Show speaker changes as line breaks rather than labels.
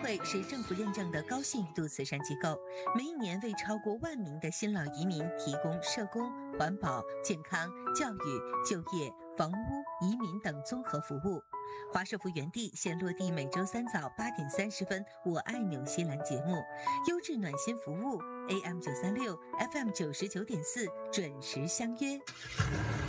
会是政府认证的高信誉度慈善机构，每一年为超过1万名的新老移民提供社工、环保、健康、教育、就业、房屋、移民等综合服务。华社福园地现落地每周3早8点30分，我爱纽西兰节目，优质暖心服务 AM936 FM99.4，准时相约。